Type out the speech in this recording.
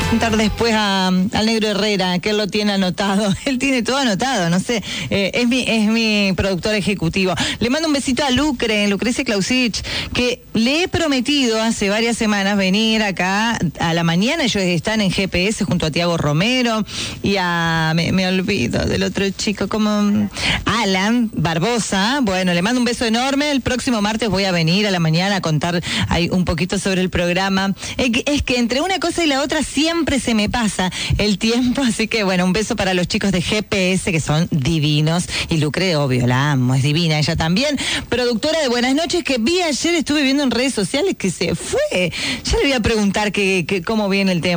Contar después al Negro Herrera, que él lo tiene anotado. Él tiene todo anotado, no sé. Es mi productor ejecutivo. Le mando un besito a Lucrecia Clausich, que le he prometido hace varias semanas venir acá a la mañana. Ellos están en GPS junto a Tiago Romero y me olvido del otro chico, como Alan Barbosa. Bueno, le mando un beso enorme. El próximo martes voy a venir a la mañana a contar ahí un poquito sobre el programa. Es que entre una cosa y la otra siempre se me pasa el tiempo, así que bueno, un beso para los chicos de GPS que son divinos, y Lucre, obvio, la amo, es divina ella también, productora de Buenas Noches, que vi ayer, estuve viendo en redes sociales que se fue. Ya le voy a preguntar cómo viene el tema.